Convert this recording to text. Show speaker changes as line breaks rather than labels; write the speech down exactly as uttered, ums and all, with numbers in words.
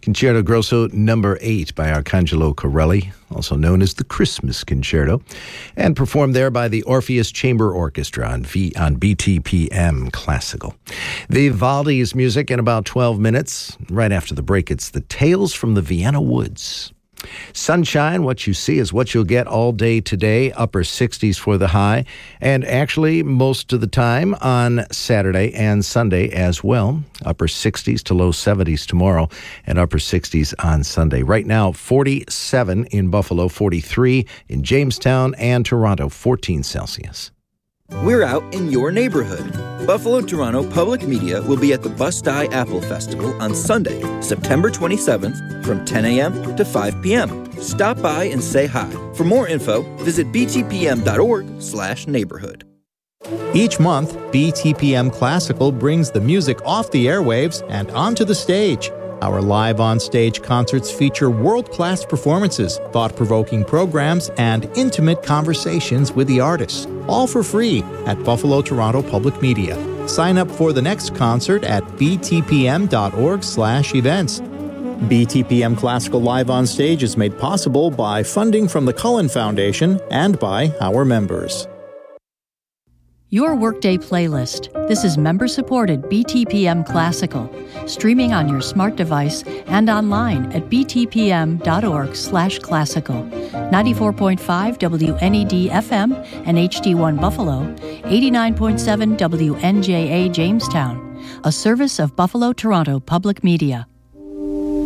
Concerto Grosso number eight by Arcangelo Corelli, also known as the Christmas Concerto, and performed there by the Orpheus Chamber Orchestra on, v, on B T P M Classical. Vivaldi's music in about twelve minutes. Right after the break, it's the Tales from the Vienna Woods. Sunshine, what you see is what you'll get all day today, upper sixties for the high, and actually most of the time on Saturday and Sunday as well. Upper sixties to low seventies tomorrow, and upper sixties on Sunday. Right now, forty-seven in Buffalo, forty-three in Jamestown, and Toronto, fourteen Celsius.
We're out in your neighborhood. Buffalo Toronto Public Media will be at the Bust-Eye Apple Festival on Sunday, September twenty-seventh from ten a.m. to five p.m. Stop by and say hi. For more info, visit b t p m dot org slash neighborhood.
Each month, B T P M Classical brings the music off the airwaves and onto the stage. Our live on-stage concerts feature world-class performances, thought-provoking programs, and intimate conversations with the artists, all for free at Buffalo Toronto Public Media. Sign up for the next concert at b t p m dot org slash events. B T P M Classical Live on Stage is made possible by funding from the Cullen Foundation and by our members.
Your Workday Playlist. This is member-supported B T P M Classical, streaming on your smart device and online at b t p m dot org slash classical. ninety-four point five W N E D F M and H D one Buffalo, eighty-nine point seven W N J A Jamestown, a service of Buffalo Toronto Public Media.